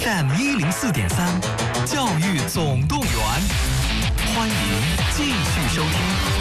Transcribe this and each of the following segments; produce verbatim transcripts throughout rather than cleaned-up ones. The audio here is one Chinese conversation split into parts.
F M 一零四点三，教育总动员，欢迎继续收听。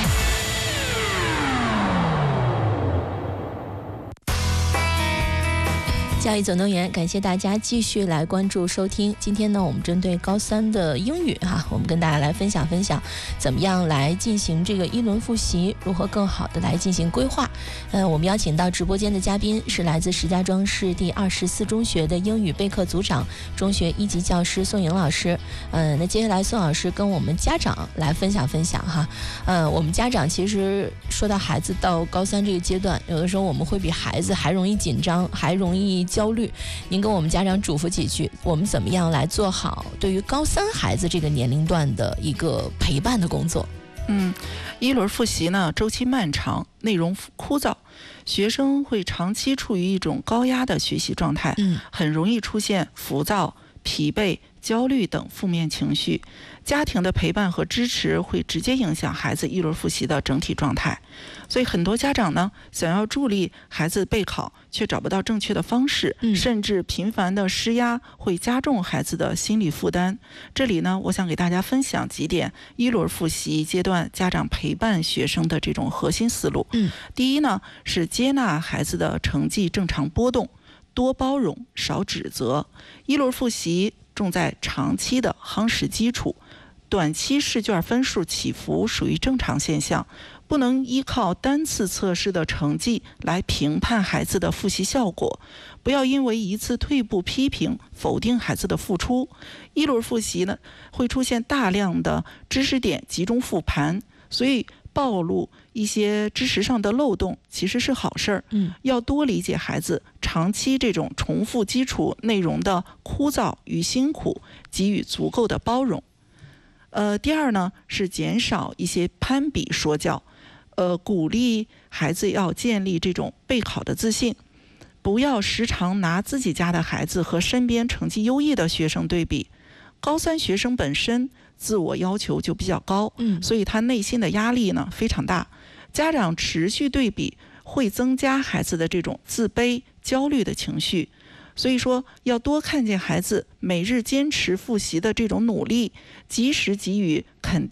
教育总动员，感谢大家继续来关注收听。今天呢，我们针对高三的英语哈、啊，我们跟大家来分享分享，怎么样来进行这个一轮复习，如何更好的来进行规划。呃，我们邀请到直播间的嘉宾是来自石家庄市第二十四中学的英语备课组长、中学一级教师宋颖老师。呃，那接下来宋老师跟我们家长来分享分享哈。呃，我们家长其实说到孩子到高三这个阶段，有的时候我们会比孩子还容易紧张，还容易焦虑。您跟我们家长嘱咐几句，我们怎么样来做好对于高三孩子这个年龄段的一个陪伴的工作？ 嗯，一轮复习呢，周期漫长，内容枯燥，学生会长期处于一种高压的学习状态，嗯，很容易出现浮躁、疲惫、焦虑等负面情绪。家庭的陪伴和支持会直接影响孩子一轮复习的整体状态。所以很多家长呢，想要助力孩子备考，却找不到正确的方式，嗯、甚至频繁的施压会加重孩子的心理负担。这里呢，我想给大家分享几点一轮复习阶段家长陪伴学生的这种核心思路。嗯、第一呢，是接纳孩子的成绩正常波动，多包容，少指责。一轮复习重在长期的夯实基础，短期试卷分数起伏属于正常现象，不能依靠单次测试的成绩来评判孩子的复习效果。不要因为一次退步批评否定孩子的付出。一轮复习呢，会出现大量的知识点集中复盘，所以暴露一些知识上的漏洞其实是好事儿。嗯，要多理解孩子长期这种重复基础内容的枯燥与辛苦，给予足够的包容。呃，第二呢，是减少一些攀比说教，呃，鼓励孩子要建立这种备考的自信，不要时常拿自己家的孩子和身边成绩优异的学生对比。高三学生本身自我要求就比较高，嗯，所以他内心的压力呢非常大。家长持续对比会增加孩子的这种自卑、焦虑的情绪。所以说，要多看见孩子每日坚持复习的这种努力，及时给予